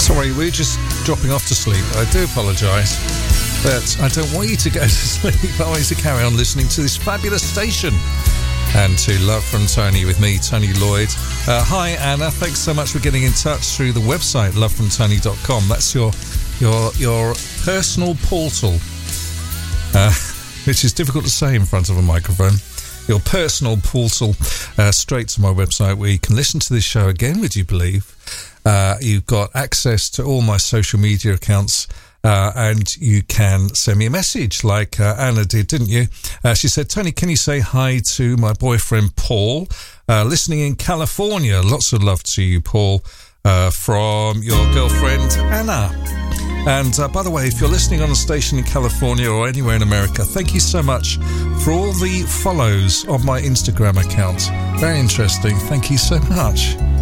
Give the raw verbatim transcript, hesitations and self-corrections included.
Sorry, we're just dropping off to sleep. I do apologise, but I don't want you to go to sleep. I want you to carry on listening to this fabulous station. And to Love from Tony with me, Tony Lloyd. Uh, hi, Anna. Thanks so much for getting in touch through the website, love from tony dot com. That's your your your personal portal, uh, which is difficult to say in front of a microphone. Your personal portal uh, straight to my website where you can listen to this show again, would you believe? Uh, you've got access to all my social media accounts. Uh, and you can send me a message like uh, Anna did, didn't you? Uh, she said, Tony, can you say hi to my boyfriend, Paul, uh, listening in California? Lots of love to you, Paul, uh, from your girlfriend, Anna. And uh, by the way, if you're listening on a station in California or anywhere in America, thank you so much for all the follows on my Instagram account. Very interesting. Thank you so much.